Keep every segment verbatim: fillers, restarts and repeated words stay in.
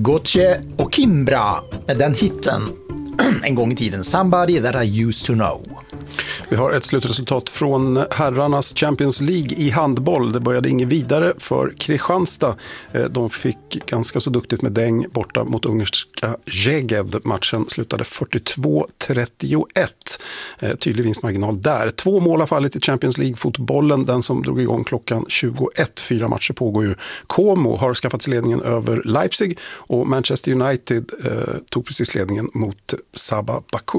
Gotye och Kimbra med den hitten en gång i tiden, Somebody That I Used To Know. Vi har ett slutresultat från herrarnas Champions League i handboll. Det började inget vidare för Kristianstad. De fick ganska så duktigt med däng borta mot ungerska Szeged. Matchen slutade fyrtiotvå trettioett. Tydlig vinstmarginal där. Två mål har fallit i Champions League-fotbollen. Den som drog igång klockan tjugoett. Fyra matcher pågår ju. Como har skaffat ledningen över Leipzig och Manchester United eh, tog precis ledningen mot Sabah Baku.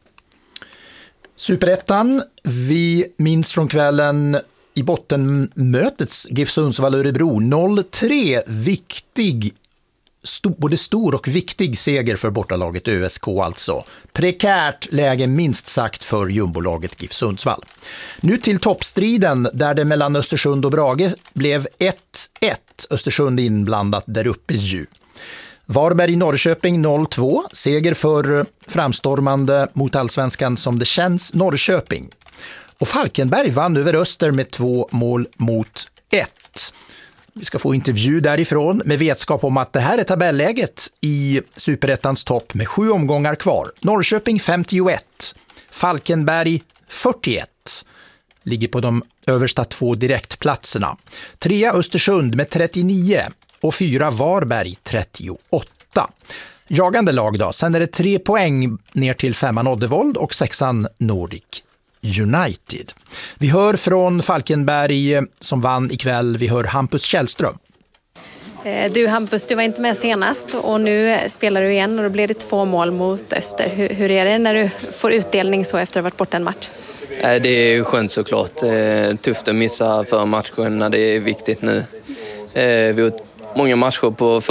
Superettan, vi minns från kvällen i bottenmötets GIF Sundsvall-Örebro noll tre, viktig, sto, både stor och viktig seger för bortalaget Ö S K alltså. Prekärt läge minst sagt för jumbolaget GIF Sundsvall. Nu till toppstriden där det mellan Östersund och Brage blev ett ett, Östersund inblandat där uppe ju. Varberg i Norrköping noll två, seger för framstormande mot allsvenskan som det känns Norrköping. Och Falkenberg vann över Öster med två mål mot ett. Vi ska få intervju därifrån med vetskap om att det här är tabelläget i Superettans topp med sju omgångar kvar. Norrköping femtioett, Falkenberg fyrtioett. Ligger på de översta två direktplatserna. Trea Östersund med trettionio. Och fyra Varberg trettioåtta. Jagande lag då. Sen är det tre poäng ner till femman Oddevold och sexan Nordic United. Vi hör från Falkenberg som vann ikväll. Vi hör Hampus Källström. Du Hampus, du var inte med senast och nu spelar du igen och då blev det två mål mot Öster. Hur, hur är det när du får utdelning så efter att ha varit borta en match? Det är skönt såklart. Tufft att missa för matchen när det är viktigt nu. Vi har många matcher på